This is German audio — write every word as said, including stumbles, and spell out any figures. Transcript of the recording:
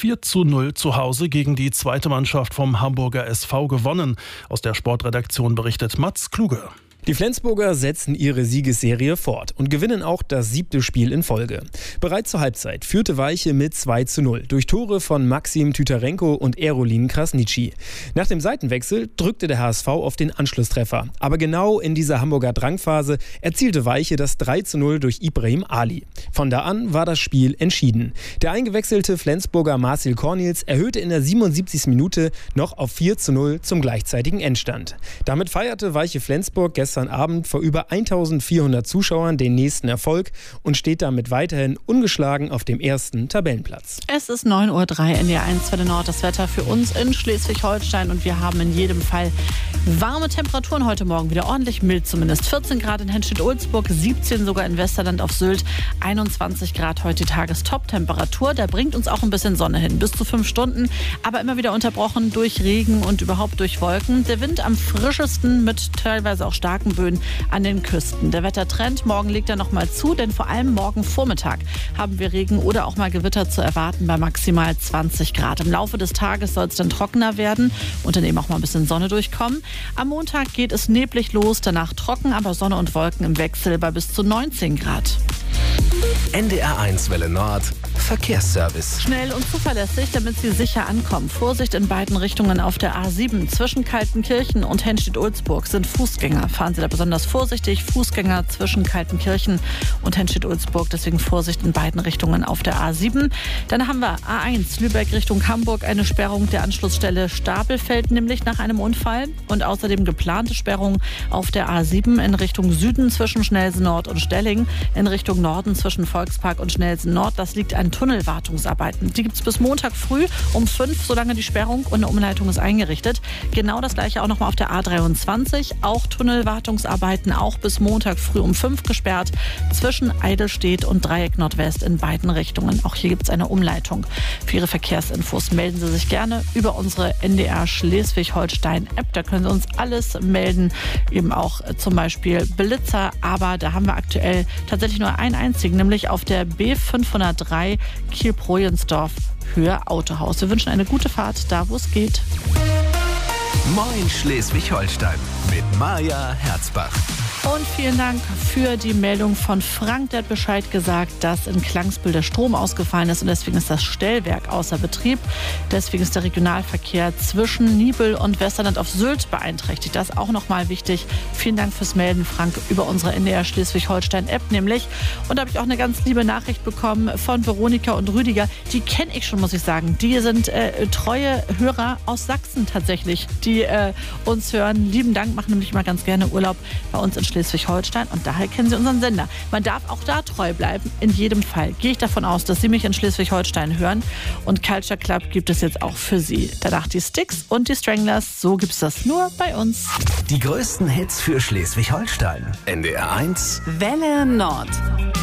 vier zu null zu Hause gegen die zweite Mannschaft vom Hamburger S V gewonnen. Aus der Sportredaktion berichtet Mats Kluge. Die Flensburger setzen ihre Siegesserie fort und gewinnen auch das siebte Spiel in Folge. Bereits zur Halbzeit führte Weiche mit zwei zu null durch Tore von Maxim Tytarenko und Erolin Krasniqi. Nach dem Seitenwechsel drückte der H S V auf den Anschlusstreffer. Aber genau in dieser Hamburger Drangphase erzielte Weiche das drei zu null durch Ibrahim Ali. Von da an war das Spiel entschieden. Der eingewechselte Flensburger Marcel Cornils erhöhte in der siebenundsiebzigsten Minute noch auf vier zu null zum gleichzeitigen Endstand. Damit feierte Weiche Flensburg gestern Gestern Abend vor über eintausendvierhundert Zuschauern den nächsten Erfolg und steht damit weiterhin ungeschlagen auf dem ersten Tabellenplatz. Es ist neun Uhr drei, N D R eins Welle Nord, das Wetter für uns in Schleswig-Holstein und wir haben in jedem Fall warme Temperaturen heute Morgen, wieder ordentlich mild zumindest. vierzehn Grad in Henstedt-Ulzburg, siebzehn sogar in Westerland auf Sylt, einundzwanzig Grad heute die Tagestop-Temperatur. Da bringt uns auch ein bisschen Sonne hin, bis zu fünf Stunden, aber immer wieder unterbrochen durch Regen und überhaupt durch Wolken. Der Wind am frischesten mit teilweise auch starken Böen an den Küsten. Der Wettertrend, morgen legt er noch mal zu, denn vor allem morgen Vormittag haben wir Regen oder auch mal Gewitter zu erwarten bei maximal zwanzig Grad. Im Laufe des Tages soll es dann trockener werden und dann eben auch mal ein bisschen Sonne durchkommen. Am Montag geht es neblig los, danach trocken, aber Sonne und Wolken im Wechsel bei bis zu neunzehn Grad. N D R eins Welle Nord, Verkehrsservice. Schnell und zuverlässig, damit Sie sicher ankommen. Vorsicht in beiden Richtungen auf der A sieben. Zwischen Kaltenkirchen und Henstedt-Ulzburg sind Fußgänger. Fahren Sie da besonders vorsichtig. Fußgänger zwischen Kaltenkirchen und Henstedt-Ulzburg. Deswegen Vorsicht in beiden Richtungen auf der A sieben. Dann haben wir A eins, Lübeck Richtung Hamburg. Eine Sperrung der Anschlussstelle Stapelfeld, nämlich nach einem Unfall. Und außerdem geplante Sperrung auf der A sieben in Richtung Süden zwischen Schnelsen Nord und Stelling. In Richtung Norden zwischen Volkspark und Schnelsen Nord. Das liegt an Tunnelwartungsarbeiten. Die gibt es bis Montag früh um fünf, solange die Sperrung und eine Umleitung ist eingerichtet. Genau das gleiche auch nochmal auf der A dreiundzwanzig. Auch Tunnelwartungsarbeiten, auch bis Montag früh um fünf gesperrt. Zwischen Eidelstedt und Dreieck Nordwest in beiden Richtungen. Auch hier gibt es eine Umleitung. Für Ihre Verkehrsinfos melden Sie sich gerne über unsere N D R Schleswig-Holstein-App. Da können Sie uns alles melden. Eben auch zum Beispiel Blitzer. Aber da haben wir aktuell tatsächlich nur einen einzigen, nämlich auf der B fünfhundertdrei Kiel-Projensdorf Höhe Autohaus. Wir wünschen eine gute Fahrt, da wo es geht. Moin Schleswig-Holstein mit Maja Herzbach. Und vielen Dank für die Meldung von Frank. Der hat Bescheid gesagt, dass in Klangsbühl der Strom ausgefallen ist und deswegen ist das Stellwerk außer Betrieb. Deswegen ist der Regionalverkehr zwischen Nibel und Westerland auf Sylt beeinträchtigt. Das ist auch nochmal wichtig. Vielen Dank fürs Melden, Frank, über unsere N D R Schleswig-Holstein-App nämlich. Und da habe ich auch eine ganz liebe Nachricht bekommen von Veronika und Rüdiger. Die kenne ich schon, muss ich sagen. Die sind äh, treue Hörer aus Sachsen tatsächlich, die äh, uns hören. Lieben Dank, machen nämlich immer ganz gerne Urlaub bei uns in Schleswig-Holstein und daher kennen Sie unseren Sender. Man darf auch da treu bleiben, in jedem Fall. Gehe ich davon aus, dass Sie mich in Schleswig-Holstein hören und Culture Club gibt es jetzt auch für Sie. Danach die Styx und die Stranglers, so gibt es das nur bei uns. Die größten Hits für Schleswig-Holstein. N D R eins Welle Nord.